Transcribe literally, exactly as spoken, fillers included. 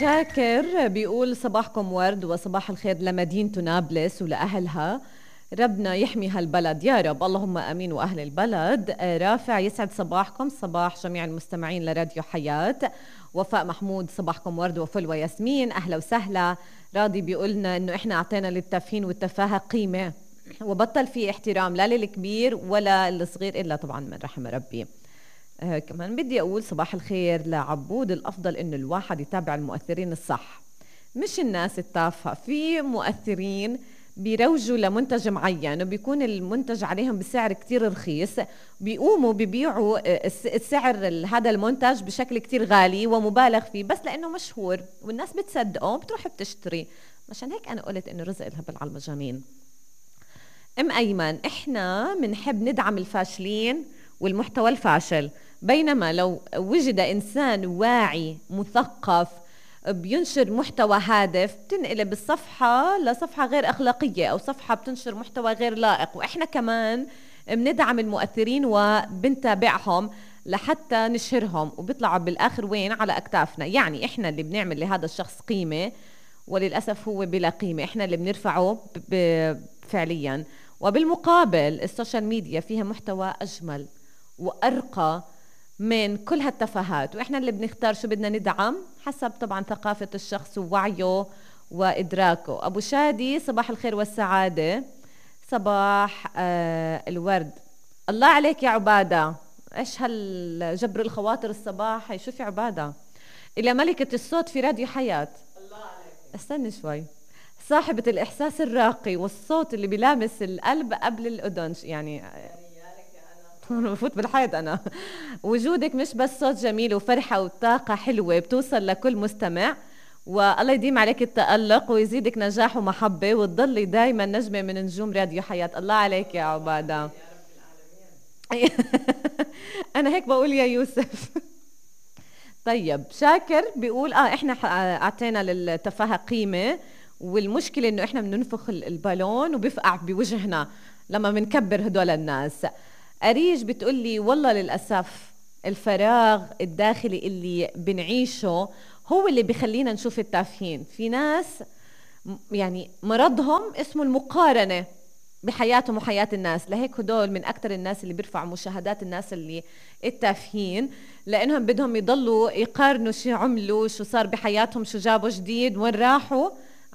شاكر بيقول صباحكم ورد وصباح الخير لمدينة نابلس ولأهلها، ربنا يحمي هالبلد يا رب، اللهم امين. واهل البلد. رافع يسعد صباحكم، صباح جميع المستمعين لراديو حياة. وفاء محمود صباحكم ورد وفل وياسمين، اهلا وسهلا. راضي بيقولنا انه احنا اعطينا للتافهين والتفاهة قيمة وبطل في احترام لا للكبير ولا الصغير الا طبعا من رحم ربي. آه كمان بدي اقول صباح الخير لعبود، الافضل انه الواحد يتابع المؤثرين الصح مش الناس التافهة. في مؤثرين بيروجوا لمنتج معين وبيكون المنتج عليهم بسعر كتير رخيص، بيقوموا بيبيعوا السعر هذا المنتج بشكل كتير غالي ومبالغ فيه بس لأنه مشهور والناس بتصدقه بتروح بتشتري. عشان هيك أنا قلت إنه رزق الهبل على المجانين. أم أيمن، إحنا منحب ندعم الفاشلين والمحتوى الفاشل، بينما لو وجد إنسان واعي مثقف بينشر محتوى هادف بتنقلب الصفحة لصفحة غير أخلاقية أو صفحة بتنشر محتوى غير لائق. وإحنا كمان بندعم المؤثرين وبنتابعهم لحتى نشهرهم وبيطلعوا بالآخر وين؟ على أكتافنا. يعني إحنا اللي بنعمل لهذا الشخص قيمة وللأسف هو بلا قيمة، إحنا اللي بنرفعه فعليا. وبالمقابل السوشيال ميديا فيها محتوى أجمل وأرقى من كل هالتفاهات، وإحنا اللي بنختار شو بدنا ندعم حسب طبعا ثقافة الشخص ووعيه وإدراكه. أبو شادي صباح الخير والسعادة، صباح آه الورد. الله عليك يا عبادة، إيش هالجبر الخواطر الصباح. شوف يا عبادة، إلى ملكة الصوت في راديو حياة. الله عليك. استني شوي. صاحبة الإحساس الراقي والصوت اللي بيلامس القلب قبل الأذن، يعني بفوت بالحيط أنا. وجودك مش بس صوت جميل وفرحة وطاقة حلوة بتوصل لكل مستمع، والله يديم عليك التألق ويزيدك نجاح ومحبة وتضلي دايما نجمة من نجوم راديو حياة. الله عليك يا عبادة. أنا هيك بقول يا يوسف. طيب شاكر بيقول اه احنا اعطينا للتفاهة قيمة، والمشكلة انه احنا بننفخ البالون وبيفقع بوجهنا لما بنكبر هدول الناس. أريج بتقولي والله للأسف الفراغ الداخلي اللي بنعيشه هو اللي بيخلينا نشوف التافهين. في ناس يعني مرضهم اسمه المقارنة بحياتهم وحياة الناس، لهيك هدول من أكتر الناس اللي بيرفعوا مشاهدات الناس اللي التافهين، لأنهم بدهم يضلوا يقارنوا شو عملوا، شو صار بحياتهم، شو جابوا جديد، وين راحوا،